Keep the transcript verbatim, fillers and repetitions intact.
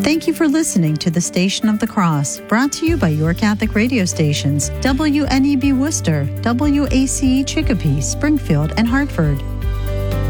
Thank you for listening to the Station of the Cross, brought to you by your Catholic radio stations, W N E B Worcester, W A C E Chicopee, Springfield, and Hartford.